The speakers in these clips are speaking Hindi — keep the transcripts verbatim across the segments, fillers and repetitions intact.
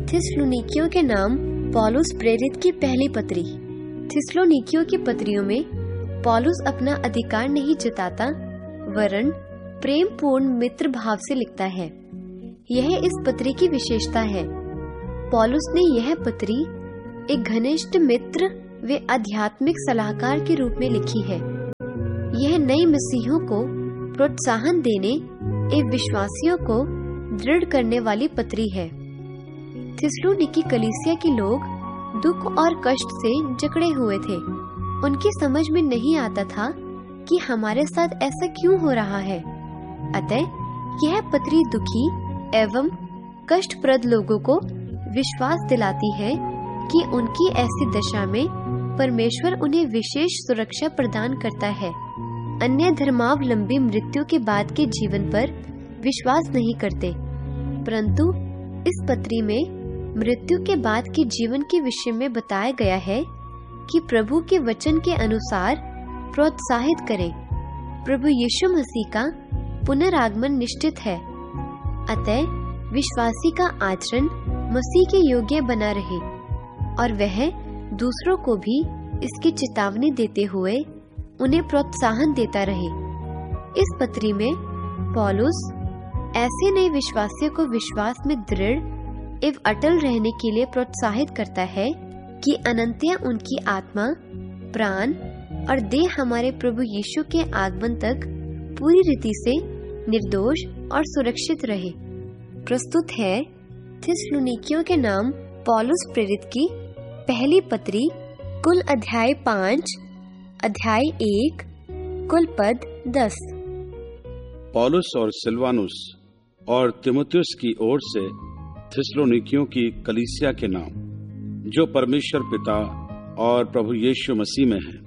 थिस्सलुनीकियों के नाम पौलुस प्रेरित की पहली पत्री। थिस्सलुनीकियों की पत्रियों में पौलुस अपना अधिकार नहीं जताता, वरन प्रेम पूर्ण मित्र भाव से लिखता है। यह इस पत्री की विशेषता है। पौलुस ने यह पत्री एक घनिष्ठ मित्र व आध्यात्मिक सलाहकार के रूप में लिखी है। यह नए मसीहियों को प्रोत्साहन देने एवं विश्वासियों को दृढ़ करने वाली पत्री है। थिस्सलुनीकी कलीसिया के लोग दुख और कष्ट से जकड़े हुए थे। उनकी समझ में नहीं आता था कि हमारे साथ ऐसा क्यों हो रहा है। अतः यह पत्री दुखी एवं कष्टप्रद लोगों को विश्वास दिलाती है कि उनकी ऐसी दशा में परमेश्वर उन्हें विशेष सुरक्षा प्रदान करता है। अन्य धर्मावलंबी मृत्यु के बाद के जीवन पर विश्वास नहीं करते, परंतु इस पत्री में मृत्यु के बाद के जीवन के विषय में बताया गया है कि प्रभु के वचन के अनुसार प्रोत्साहित करें। प्रभु यीशु मसीह का पुनरागमन निश्चित है, अतः विश्वासी का आचरण मसीह के योग्य बना रहे और वह दूसरों को भी इसकी चेतावनी देते हुए उन्हें प्रोत्साहन देता रहे। इस पत्री में पौलुस ऐसे नए विश्वासियों को विश्वास में दृढ़ एवं अटल रहने के लिए प्रोत्साहित करता है कि अनंतया उनकी आत्मा, प्राण और देह हमारे प्रभु यीशु के आगमन तक पूरी रीति से निर्दोष और सुरक्षित रहे। प्रस्तुत है थिस्सलुनीकियों के नाम पौलुस प्रेरित की पहली पत्री, कुल अध्याय पाँच, अध्याय एक, कुल पद दस। पौलुस और सिलवानुस और तीमुथियुस की ओर से थिस्सलुनीकियों की कलीसिया के नाम, जो परमेश्वर पिता और प्रभु यीशु मसीह में है,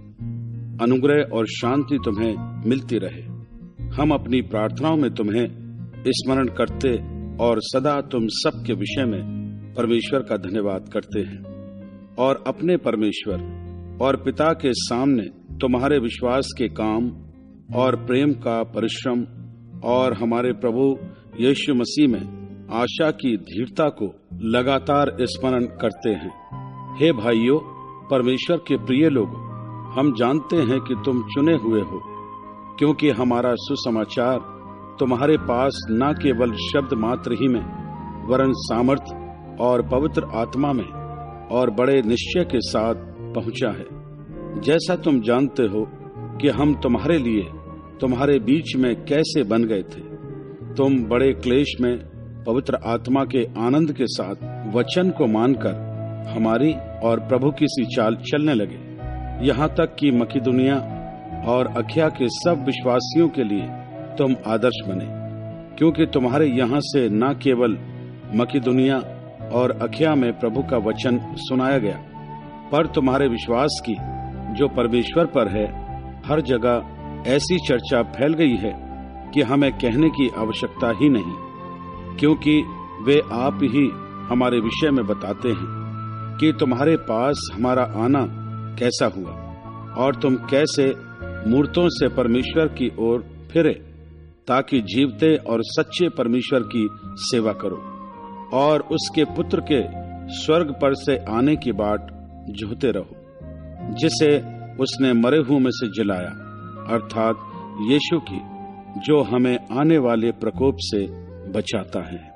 अनुग्रह और शांति तुम्हें मिलती रहे। हम अपनी प्रार्थनाओं में तुम्हें स्मरण करते और सदा तुम सब के विषय में परमेश्वर का धन्यवाद करते हैं और अपने परमेश्वर और पिता के सामने तुम्हारे विश्वास के काम और प्रेम का परिश्रम और हमारे प्रभु यीशु मसीह में आशा की धीरता को लगातार स्मरण करते हैं। हे भाइयों, परमेश्वर के प्रिय लोगों, हम जानते हैं कि तुम चुने हुए हो, क्योंकि हमारा सुसमाचार तुम्हारे पास न केवल शब्द मात्र ही में, वरन सामर्थ और पवित्र आत्मा में और बड़े निश्चय के साथ पहुंचा है। जैसा तुम जानते हो कि हम तुम्हारे लिए तुम्हारे बीच में कैसे बन गए थे। तुम बड़े क्लेश में पवित्र आत्मा के आनंद के साथ वचन को मानकर हमारी और प्रभु की सी चाल चलने लगे, यहाँ तक कि मकिदुनिया और अखिया के सब विश्वासियों के लिए तुम आदर्श बने, क्योंकि तुम्हारे यहाँ से न केवल मकिदुनिया और अखिया में प्रभु का वचन सुनाया गया, पर तुम्हारे विश्वास की जो परमेश्वर पर है हर जगह ऐसी चर्चा फैल गई है कि हमें कहने की आवश्यकता ही नहीं, क्योंकि वे आप ही हमारे विषय में बताते हैं कि तुम्हारे पास हमारा आना कैसा हुआ और तुम कैसे मूर्तों से परमेश्वर की ओर फिरे, ताकि जीवते और सच्चे परमेश्वर की सेवा करो और उसके पुत्र के स्वर्ग पर से आने की बाट जोहते रहो, जिसे उसने मरे हुओं में से जिलाया, अर्थात यीशु की, जो हमें आने वाले प्रकोप से बचाता है।